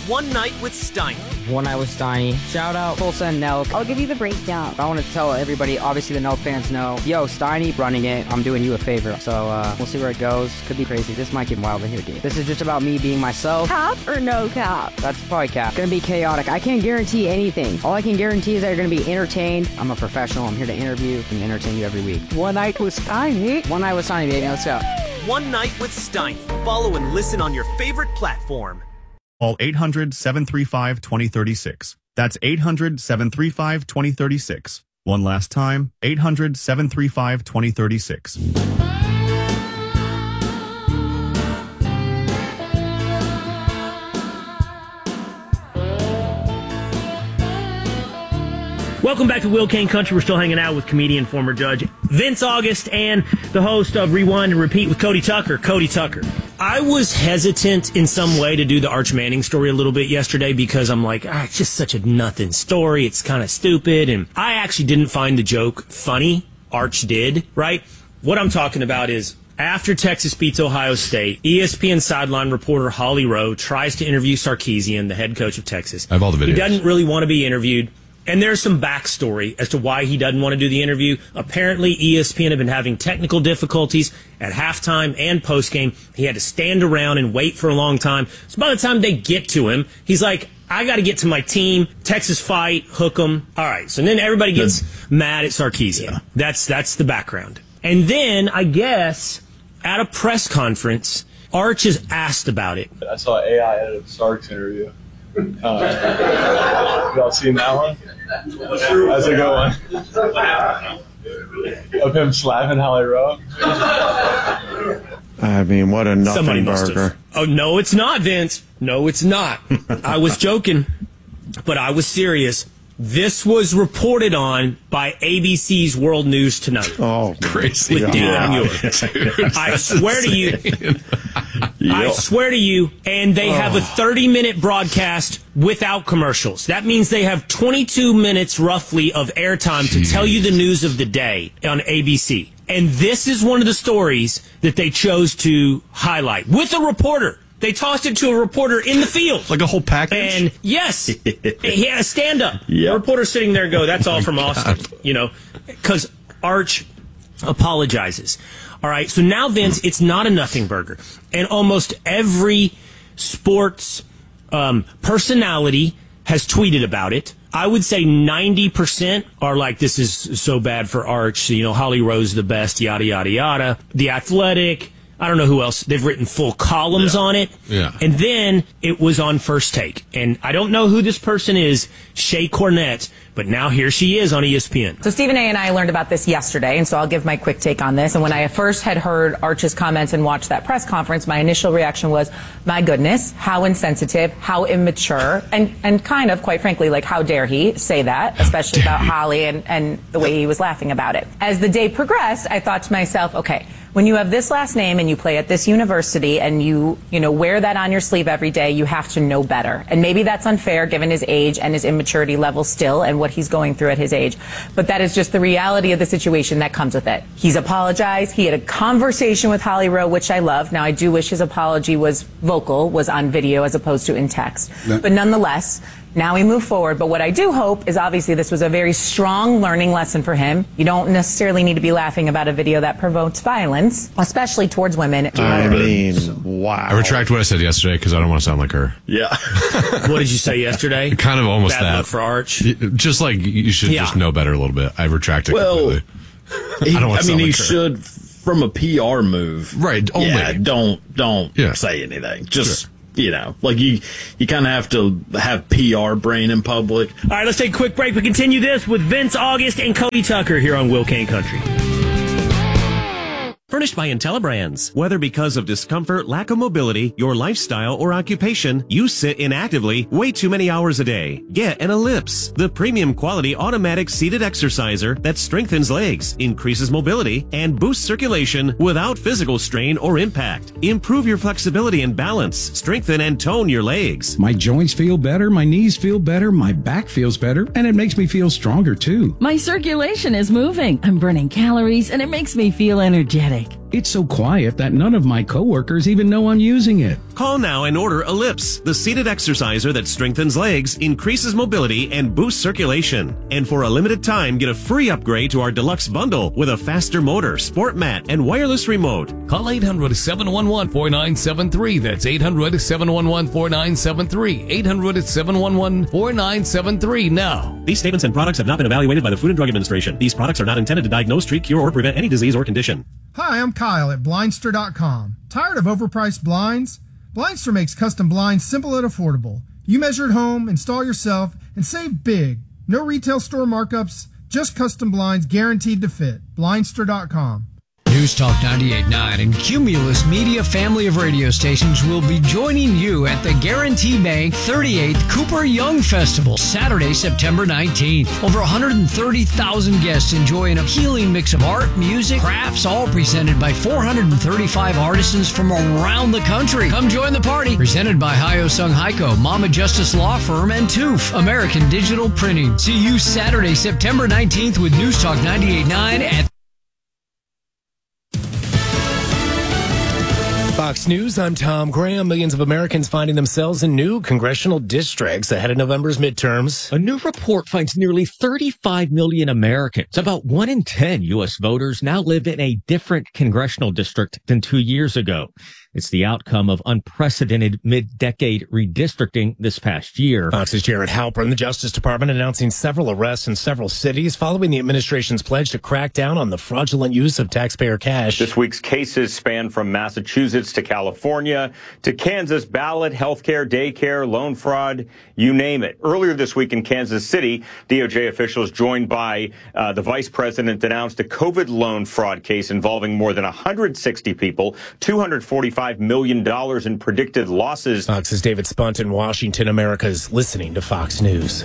One Night with Steiny. One Night with Steiny. Shout out Tulsa and Nelk. I'll give you the breakdown. I want to tell everybody, obviously the Nelk fans know, yo, Steiny running it, I'm doing you a favor. So we'll see where it goes. Could be crazy. This might get wild in here, dude. This is just about me being myself. Cap or no cap? That's probably cap. Gonna be chaotic. I can't guarantee anything. All I can guarantee is that you're gonna be entertained. I'm a professional. I'm here to interview and entertain you every week. One Night with Steiny. One Night with Steiny, baby. Let's go. One Night with Steiny. Follow and listen on your favorite platform. Call 800-735-2036. That's 800-735-2036. One last time, 800-735-2036. Welcome back to Will Kane Country. We're still hanging out with comedian, former judge Vince August, and the host of Rewind and Repeat with Cody Tucker. Cody Tucker. I was hesitant in some way to do the Arch Manning story a little bit yesterday because I'm like, it's just such a nothing story. It's kind of stupid. And I actually didn't find the joke funny. Arch did, right? What I'm talking about is after Texas beats Ohio State, ESPN sideline reporter Holly Rowe tries to interview Sarkisian, the head coach of Texas. I have all the videos. He doesn't really want to be interviewed. And there's some backstory as to why he doesn't want to do the interview. Apparently, ESPN have been having technical difficulties at halftime and postgame. He had to stand around and wait for a long time. So by the time they get to him, he's like, I got to get to my team. Texas fight, hook 'em. All right. So then everybody gets mad at Sarkisian. Yeah. That's the background. And then, I guess, at a press conference, Arch is asked about it. I saw AI edit Sark's interview. Y'all seen that one? That's a good one. Of him slapping Holly Rowe. I mean, what a nothing burger. Oh, no, it's not, Vince. No, it's not. I was joking, but I was serious. This was reported on by ABC's World News Tonight. Oh, crazy. With Dan Mueller. I swear to you. I swear to you, and they have a 30-minute broadcast without commercials. That means they have 22 minutes, roughly, of airtime to tell you the news of the day on ABC. And this is one of the stories that they chose to highlight with a reporter. They tossed it to a reporter in the field. Like a whole package? And yes, he had a stand-up. Yep. The reporter sitting there go, that's all from Austin. You know, because Arch apologizes. All right, so now, Vince, it's not a nothing burger. And almost every sports personality has tweeted about it. I would say 90% are like, this is so bad for Arch. You know, Holly Rowe's the best, yada, yada, yada. The Athletic. I don't know who else. They've written full columns on it. Yeah. And then it was on First Take. And I don't know who this person is, Shay Cornett, but now here she is on ESPN. So Stephen A. and I learned about this yesterday, and so I'll give my quick take on this. And when I first had heard Arch's comments and watched that press conference, my initial reaction was, my goodness, how insensitive, how immature, and kind of, quite frankly, like, how dare he say that, especially about Holly and the way he was laughing about it. As the day progressed, I thought to myself, okay, when you have this last name and you play at this university and you wear that on your sleeve every day, you have to know better. And maybe that's unfair given his age and his immaturity level still and what he's going through at his age. But that is just the reality of the situation that comes with it. He's apologized. He had a conversation with Holly Rowe, which I love. Now, I do wish his apology was vocal, was on video as opposed to in text. Yeah. But nonetheless, now we move forward. But what I do hope is obviously this was a very strong learning lesson for him. You don't necessarily need to be laughing about a video that provokes violence, especially towards women. I mean, wow. I retract what I said yesterday because I don't want to sound like her. Yeah. What did you say yesterday? Kind of almost Bad that. luck for Arch. Just like you should just know better a little bit. I retract it completely. He should, from a PR move. Right. Only. Yeah, don't say anything. Just... Sure. You know, like you kind of have to have PR brain in public. All right, let's take a quick break. We continue this with Vince August and Cody Tucker here on Will Kane Country. Furnished by IntelliBrands. Whether because of discomfort, lack of mobility, your lifestyle, or occupation, you sit inactively way too many hours a day. Get an Ellipse, the premium quality automatic seated exerciser that strengthens legs, increases mobility, and boosts circulation without physical strain or impact. Improve your flexibility and balance. Strengthen and tone your legs. My joints feel better, my knees feel better, my back feels better, and it makes me feel stronger too. My circulation is moving. I'm burning calories, and it makes me feel energetic. It's so quiet that none of my coworkers even know I'm using it. Call now and order Ellipse, the seated exerciser that strengthens legs, increases mobility, and boosts circulation. And for a limited time, get a free upgrade to our deluxe bundle with a faster motor, sport mat, and wireless remote. Call 800-711-4973. That's 800-711-4973. 800-711-4973 now. These statements and products have not been evaluated by the Food and Drug Administration. These products are not intended to diagnose, treat, cure, or prevent any disease or condition. Hi, I'm Kyle at Blindster.com. Tired of overpriced blinds? Blindster makes custom blinds simple and affordable. You measure at home, install yourself, and save big. No retail store markups, just custom blinds guaranteed to fit. Blindster.com. News Talk 98.9 and Cumulus Media family of radio stations will be joining you at the Guarantee Bank 38th Cooper Young Festival, Saturday, September 19th. Over 130,000 guests enjoy an appealing mix of art, music, crafts, all presented by 435 artisans from around the country. Come join the party. Presented by Hyosung Heiko, Mama Justice Law Firm, and TOOF, American Digital Printing. See you Saturday, September 19th with News Talk 98.9 at Fox News, I'm Tom Graham. Millions of Americans finding themselves in new congressional districts ahead of November's midterms. A new report finds nearly 35 million Americans, about 1 in 10 U.S. voters, now live in a different congressional district than 2 years ago. It's the outcome of unprecedented mid-decade redistricting this past year. Fox's Jared Halpern, the Justice Department announcing several arrests in several cities following the administration's pledge to crack down on the fraudulent use of taxpayer cash. This week's cases span from Massachusetts to California to Kansas: ballot, healthcare, daycare, loan fraud, you name it. Earlier this week in Kansas City, DOJ officials joined by the vice president announced a COVID loan fraud case involving more than 160 people, $245 million in predicted losses. Fox's David Spunt in Washington. America's listening to Fox News.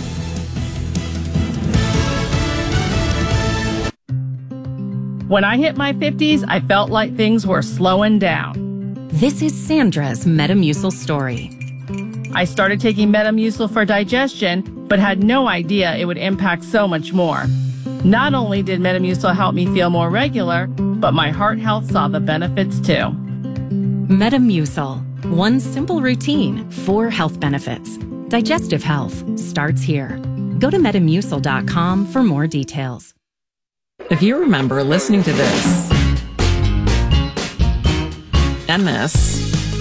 When I hit my 50s, I felt like things were slowing down. This is Sandra's Metamucil story. I started taking Metamucil for digestion, but had no idea it would impact so much more. Not only did Metamucil help me feel more regular, but my heart health saw the benefits too. Metamucil. One simple routine, 4 health benefits. Digestive health starts here. Go to Metamucil.com for more details. If you remember listening to this, MS,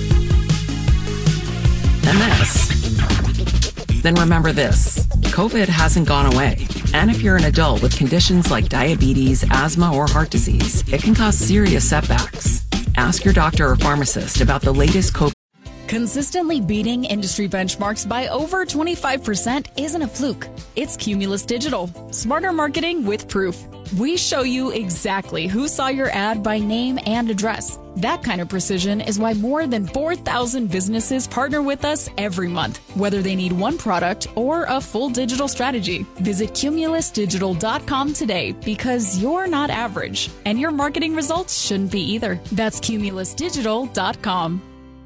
then remember this. COVID hasn't gone away. And if you're an adult with conditions like diabetes, asthma, or heart disease, it can cause serious setbacks. Ask your doctor or pharmacist about the latest COVID. Consistently beating industry benchmarks by over 25% isn't a fluke. It's Cumulus Digital. Smarter marketing with proof. We show you exactly who saw your ad by name and address. That kind of precision is why more than 4,000 businesses partner with us every month, whether they need one product or a full digital strategy. Visit cumulusdigital.com today because you're not average, and your marketing results shouldn't be either. That's cumulusdigital.com.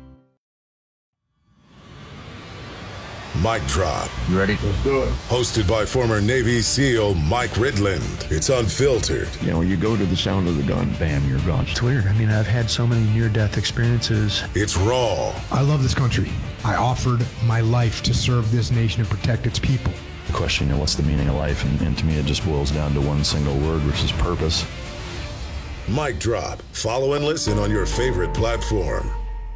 Mic Drop. You ready? Let's do it. Hosted by former Navy SEAL Mike Ridland. It's unfiltered. You know, you go to the sound of the gun, bam, you're gone. It's weird. I mean, I've had so many near-death experiences. It's raw. I love this country. I offered my life to serve this nation and protect its people. The question, you know, what's the meaning of life? And to me, it just boils down to one single word, which is purpose. Mic Drop. Follow and listen on your favorite platform.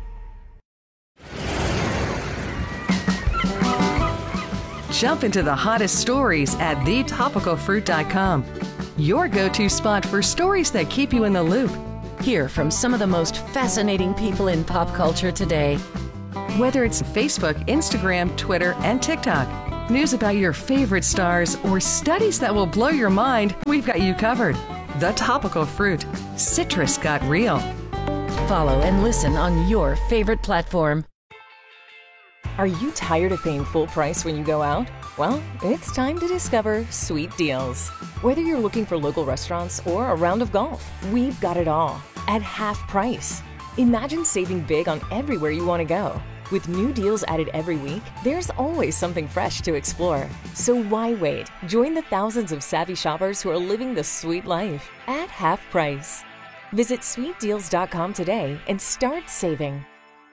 Jump into the hottest stories at thetopicalfruit.com. Your go-to spot for stories that keep you in the loop. Hear from some of the most fascinating people in pop culture today. Whether it's Facebook, Instagram, Twitter, and TikTok, news about your favorite stars, or studies that will blow your mind, we've got you covered. The Topical Fruit. Citrus got real. Follow and listen on your favorite platform. Are you tired of paying full price when you go out? Well, it's time to discover Sweet Deals. Whether you're looking for local restaurants or a round of golf, we've got it all at half price. Imagine saving big on everywhere you want to go. With new deals added every week, there's always something fresh to explore. So why wait? Join the thousands of savvy shoppers who are living the sweet life at half price. Visit sweetdeals.com today and start saving.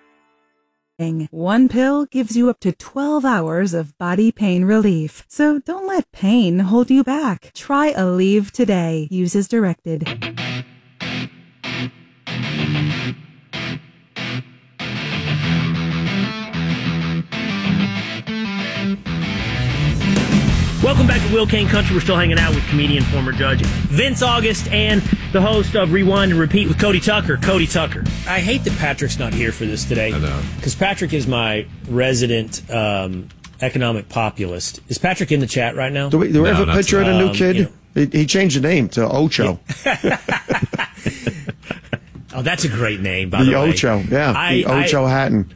One pill gives you up to 12 hours of body pain relief. So don't let pain hold you back. Try Aleve today. Use as directed. Welcome back to Will Kane Country. We're still hanging out with comedian, former judge Vince August, and the host of Rewind and Repeat with Cody Tucker. Cody Tucker. I hate that Patrick's not here for this today. I know. Because Patrick is my resident economic populist. Is Patrick in the chat right now? Do we have a picture of a new kid? He changed the name to Ocho. Oh, that's a great name, by the way. The Ocho, yeah. The Ocho Hatton.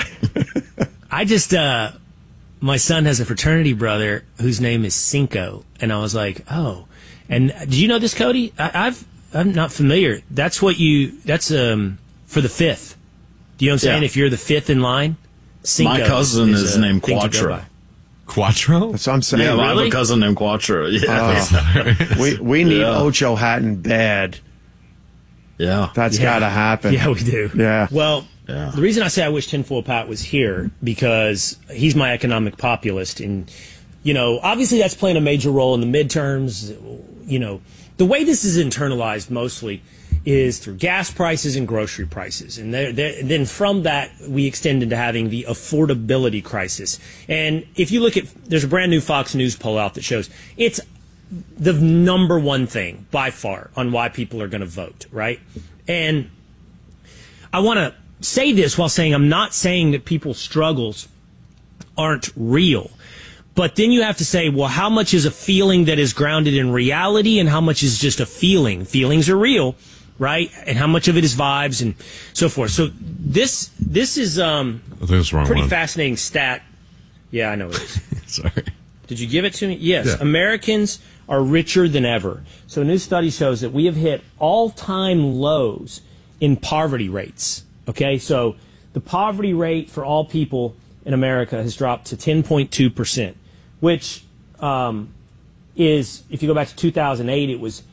I just... my son has a fraternity brother whose name is Cinco, and I was like, oh. And did you know this, Cody? I'm not familiar. That's for the fifth. Do you know what I'm saying? If you're the fifth in line, Cinco. My cousin is named Quattro. Quattro? That's what I'm saying. Yeah, I have a cousin named Quattro. Yeah. We need Ocho Hatton bad. Yeah. That's got to happen. Yeah, we do. Yeah. Well, the reason I say I wish Tinfoil Pat was here, because he's my economic populist. And, obviously that's playing a major role in the midterms. The way this is internalized mostly is through gas prices and grocery prices. And then from that, we extend into having the affordability crisis. And if you look at, there's a brand new Fox News poll out that shows it's the number one thing by far on why people are going to vote, right? And I want to say this while saying I'm not saying that people's struggles aren't real. But then you have to say, well, how much is a feeling that is grounded in reality and how much is just a feeling? Feelings are real, right? And how much of it is vibes and so forth. So this is I think it's the wrong pretty one. fascinating stat. Yeah, I know it is. Sorry. Did you give it to me? Yes. Yeah. Americans are richer than ever. So a new study shows that we have hit all-time lows in poverty rates. Okay, so the poverty rate for all people in America has dropped to 10.2%, which is, if you go back to 2008, it was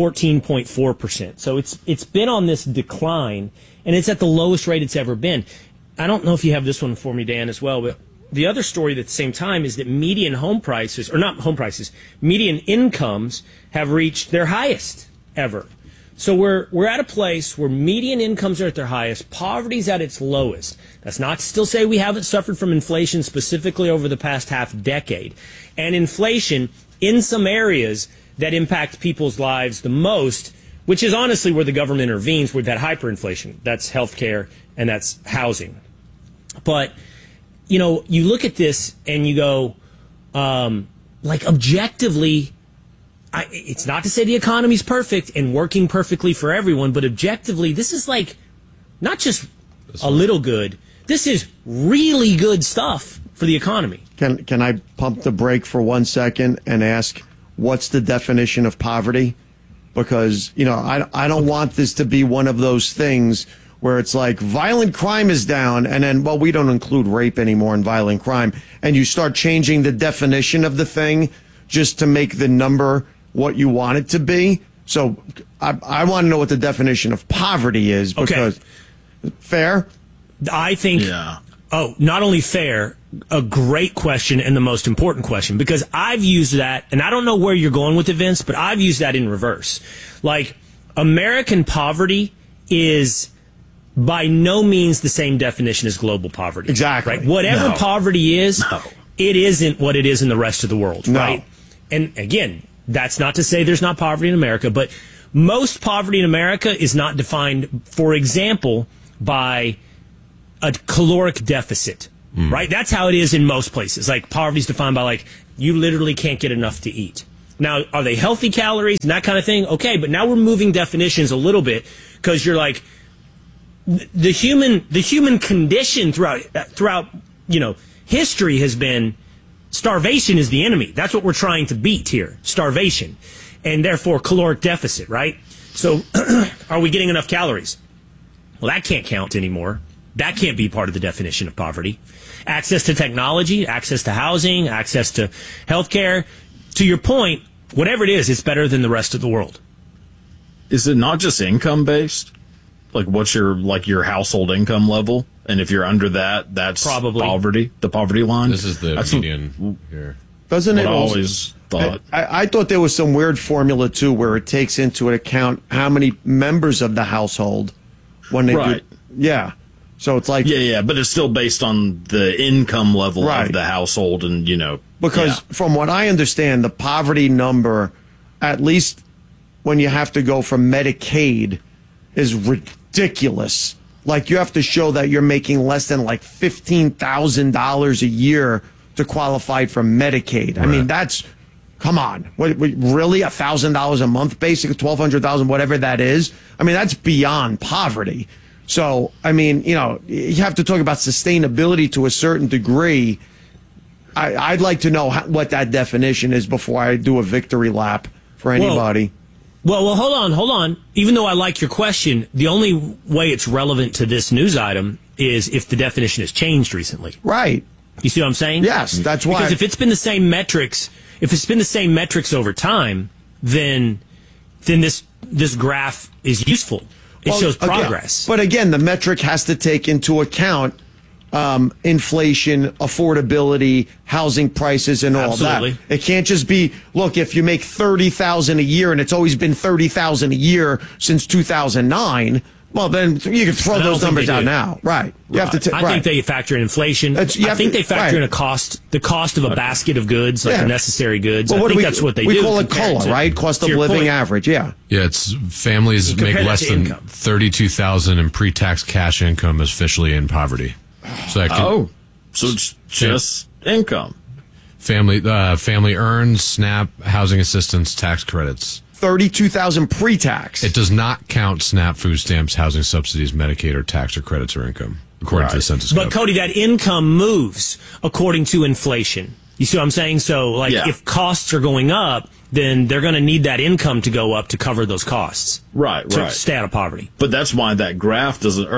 14.4%. So it's been on this decline, and it's at the lowest rate it's ever been. I don't know if you have this one for me, Dan, as well, but the other story at the same time is that median home prices, or not home prices, median incomes have reached their highest ever. So we're at a place where median incomes are at their highest, poverty's at its lowest. That's not to still say we haven't suffered from inflation specifically over the past half decade. And inflation in some areas that impact people's lives the most, which is honestly where the government intervenes, we've had hyperinflation. That's healthcare and that's housing. But, you look at this and you go, objectively, it's not to say the economy's perfect and working perfectly for everyone, but objectively, this is not just a little good. This is really good stuff for the economy. Can I pump the brake for 1 second and ask, what's the definition of poverty? Because, I don't want this to be one of those things where it's like violent crime is down and then, well, we don't include rape anymore in violent crime. And you start changing the definition of the thing just to make the number what you want it to be. So I want to know what the definition of poverty is, because fair? I think, not only fair, a great question and the most important question, because I've used that, and I don't know where you're going with it, Vince, but I've used that in reverse. American poverty is by no means the same definition as global poverty. Exactly. Right? Whatever poverty is, it isn't what it is in the rest of the world, right? And again, that's not to say there's not poverty in America, but most poverty in America is not defined, for example, by a caloric deficit, right? That's how it is in most places. Poverty is defined by, you literally can't get enough to eat. Now, are they healthy calories and that kind of thing? Okay, but now we're moving definitions a little bit, because you're the human condition throughout history has been starvation is the enemy. That's what we're trying to beat here, starvation, and therefore caloric deficit, right? So are we getting enough calories? Well, that can't count anymore. That can't be part of the definition of poverty. Access to technology, access to housing, access to healthcare. To your point, whatever it is, it's better than the rest of the world. Is it not just income based? Like, what's your household income level? And if you're under that, that's probably poverty, the poverty line. This is the median here. Doesn't it always thought? I thought there was some weird formula too, where it takes into account how many members of the household when they do. Yeah. So it's like but it's still based on the income level of the household, and because from what I understand, the poverty number, at least when you have to go for Medicaid, is ridiculous. Like, you have to show that you're making less than like $15,000 a year to qualify for Medicaid. Right. I mean, that's, come on, what really $1,000 a month, basically $1,200, whatever that is. I mean, that's beyond poverty. So, I mean, you have to talk about sustainability to a certain degree. I'd like to know what that definition is before I do a victory lap for anybody. Well, hold on. Even though I like your question, the only way it's relevant to this news item is if the definition has changed recently. Right. You see what I'm saying? Yes, that's why. Because if it's been the same metrics, over time, then this graph is useful. It shows progress. But again, the metric has to take into account inflation, affordability, housing prices, and all that. It can't just be, look, if you make $30,000 a year and it's always been $30,000 a year since 2009, well, then you can throw those numbers out now. Right. You have to. I think they factor in inflation. I think they factor in the cost of a basket of goods, like the necessary goods. Well, I think that's what they do. We call it COLA, right? Cost of living average. Yeah. Yeah, it's families make less than $32,000 in pre-tax cash income is officially in poverty. So so it's just income. Family earns SNAP, housing assistance, tax credits. $32,000 pre-tax. It does not count SNAP, food stamps, housing subsidies, Medicaid, or tax or credits or income, according to the census. But Cody, that income moves according to inflation. You see what I'm saying? So, if costs are going up, then they're going to need that income to go up to cover those costs. Right. To stay out of poverty. But that's why that graph doesn't,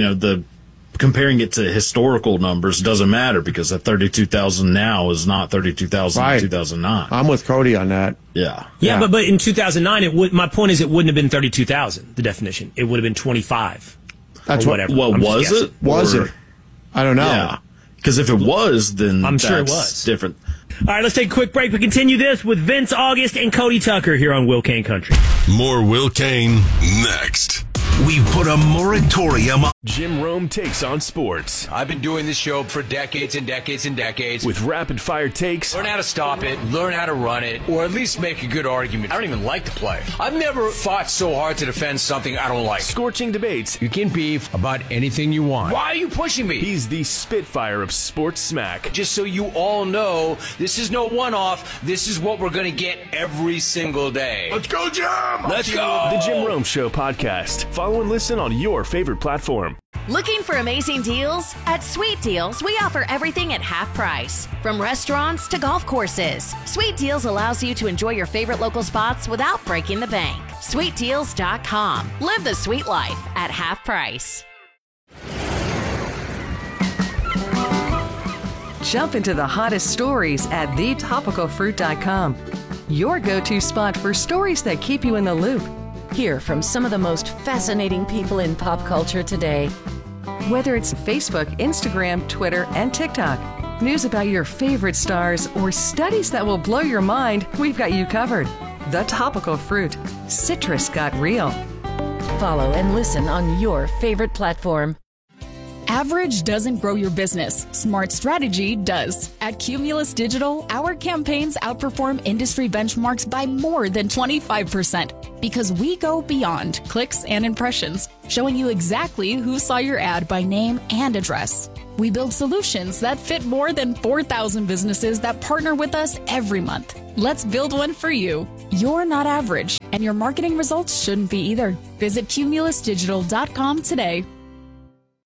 comparing it to historical numbers doesn't matter, because that 32,000 now is not 32,000 in 2009. I'm with Cody on that. Yeah. Yeah, but in 2009, my point is it wouldn't have been 32,000, the definition. It would have been 25. That's whatever. Well, was it? Was it? I don't know. Yeah. Because if it was, then I'm sure it was different. All right, let's take a quick break. We continue this with Vince August and Cody Tucker here on Will Kane Country. More Will Kane next. We've put a moratorium on. Jim Rome takes on sports. I've been doing this show for decades and decades and decades. With rapid fire takes. Learn how to stop it, learn how to run it, or at least make a good argument. I don't even like to play. I've never fought so hard to defend something I don't like. Scorching debates. You can beef about anything you want. Why are you pushing me? He's the Spitfire of sports smack. Just so you all know, this is no one-off. This is what we're going to get every single day. Let's go, Jim! Let's go! The Jim Rome Show podcast. Follow and listen on your favorite platform. Looking for amazing deals? At Sweet Deals, we offer everything at half price. From restaurants to golf courses, Sweet Deals allows you to enjoy your favorite local spots without breaking the bank. SweetDeals.com. Live the sweet life at half price. Jump into the hottest stories at thetopicalfruit.com. Your go-to spot for stories that keep you in the loop. Hear from some of the most fascinating people in pop culture today. Whether it's Facebook, Instagram, Twitter, and TikTok, news about your favorite stars, or studies that will blow your mind, we've got you covered. The Topical Fruit. Citrus got real. Follow and listen on your favorite platform. Average doesn't grow your business. Smart strategy does. At Cumulus Digital, our campaigns outperform industry benchmarks by more than 25% because we go beyond clicks and impressions, showing you exactly who saw your ad by name and address. We build solutions that fit more than 4,000 businesses that partner with us every month. Let's build one for you. You're not average, and your marketing results shouldn't be either. Visit cumulusdigital.com today.